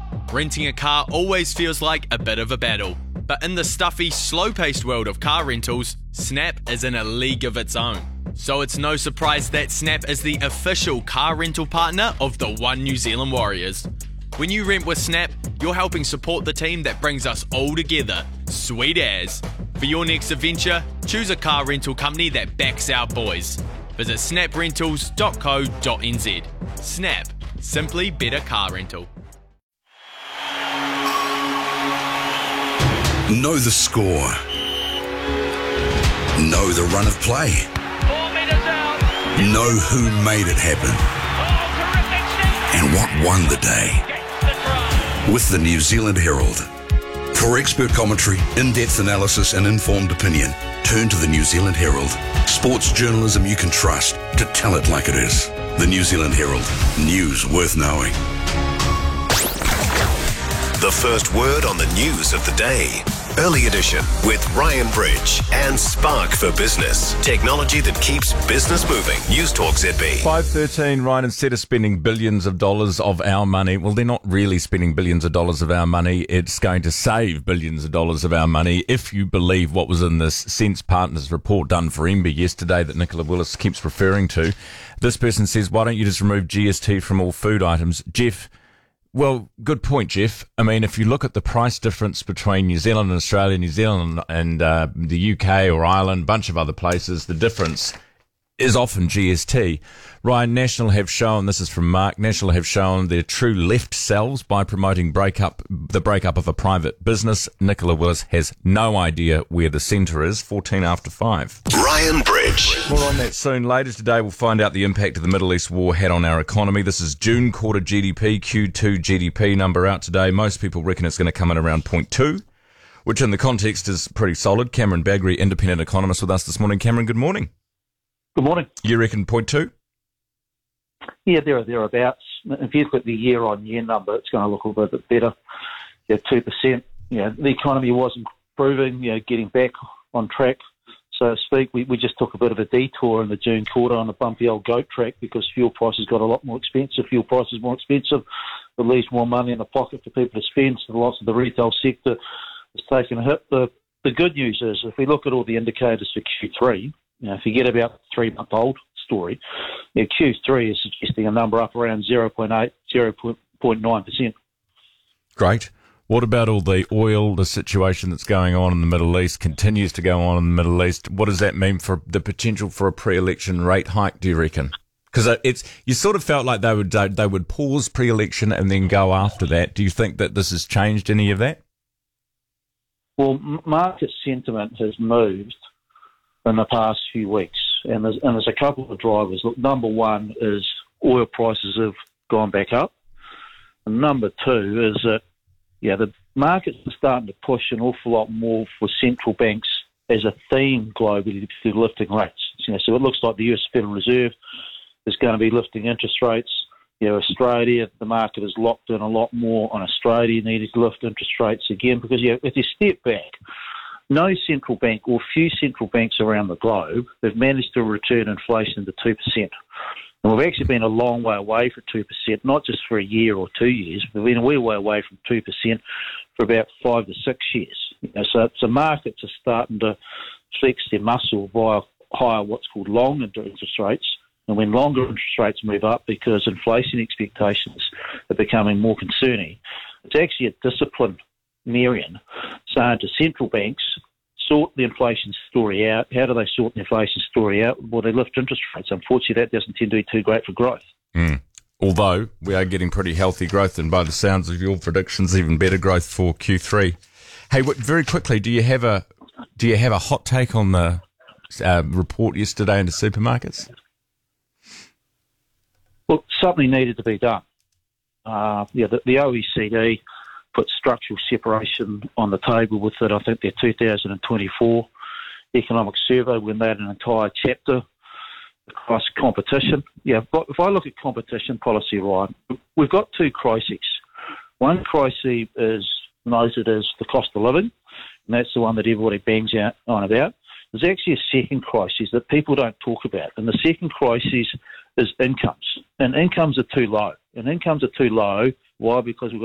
Renting a car always feels like a bit of a battle, but in the stuffy, slow-paced world of car rentals, Snap is in a league of its own. So it's no surprise that Snap is the official car rental partner of the One New Zealand Warriors. When you rent with Snap, you're helping support the team that brings us all together. Sweet as. For your next adventure, choose a car rental company that backs our boys. Visit snaprentals.co.nz. Snap. Simply better car rental. Know the score. Know the run of play. 4 metres out. Know who made it happen. Oh, terrific. And what won the day. Gets the try. With the New Zealand Herald. For expert commentary, in-depth analysis and informed opinion, turn to the New Zealand Herald. Sports journalism you can trust to tell it like it is. The New Zealand Herald. News worth knowing. The first word on the news of the day. Early edition with Ryan Bridge and Spark for Business. Technology that keeps business moving. News Talk ZB. 5:13, Ryan, instead of spending billions of dollars of our money, well, they're not really spending billions of dollars of our money. It's going to save billions of dollars of our money if you believe what was in this Sense Partners report done for MB yesterday that Nicola Willis keeps referring to. This person says, why don't you just remove GST from all food items? Jeff, well, good point, Jeff. I mean, if you look at the price difference between New Zealand and Australia, New Zealand and the UK or Ireland, a bunch of other places, the difference is often GST. Ryan, National have shown, this is from Mark, National have shown their true left selves by promoting the breakup of a private business. Nicola Willis has no idea where the centre is. 14 after 5. Ryan Bridge. More on that soon. Later today, we'll find out the impact of the Middle East war had on our economy. This is June quarter GDP, Q2 GDP number out today. Most people reckon it's going to come in around 0.2, which in the context is pretty solid. Cameron Baggery, independent economist, with us this morning. Cameron, good morning. Good morning. You reckon 0.2? Yeah, thereabouts. If you look at the year-on-year number, it's going to look a little bit better. 2%. The economy was improving, getting back on track, so to speak. We just took a bit of a detour in the June quarter on a bumpy old goat track because fuel prices got a lot more expensive. Fuel prices more expensive, it leaves more money in the pocket for people to spend, so lots of the retail sector is taking a hit. The good news is, if we look at all the indicators for Q3, forget about the 3-month-old story. Q3 is suggesting a number up around 0.8, 0.9%. Great. What about all the oil, the situation that's going on in the Middle East, continues to go on in the Middle East? What does that mean for the potential for a pre-election rate hike, do you reckon? Because you sort of felt like they would pause pre-election and then go after that. Do you think that this has changed any of that? Well, market sentiment has moved in the past few weeks, and there's a couple of drivers. Look, number one is oil prices have gone back up, and number two is that the markets are starting to push an awful lot more for central banks as a theme globally to lifting rates. So it looks like the US Federal Reserve is going to be lifting interest rates. Australia, the market is locked in a lot more on Australia needing to lift interest rates again because if you step back, no central bank or few central banks around the globe have managed to return inflation to 2%. And we've actually been a long way away from 2%, not just for a year or 2 years. We've been a way away from 2% for about 5 to 6 years. So markets are starting to flex their muscle via higher what's called long interest rates. And when longer interest rates move up because inflation expectations are becoming more concerning, it's actually a disciplined Marion saying to central banks, sort the inflation story out. How do they sort the inflation story out? Well, they lift interest rates. Unfortunately, that doesn't tend to be too great for growth. Although we are getting pretty healthy growth, and by the sounds of your predictions, even better growth for Q3. Hey, very quickly, do you have a hot take on the report yesterday into supermarkets? Well, something needed to be done. The OECD put structural separation on the table with it. I think their 2024 economic survey, when they had an entire chapter across competition. If I look at competition policy, Ryan, we've got two crises. One crisis is noted as the cost of living, and that's the one that everybody bangs on about. There's actually a second crisis that people don't talk about, and the second crisis is incomes. And incomes are too low. Why? Because we've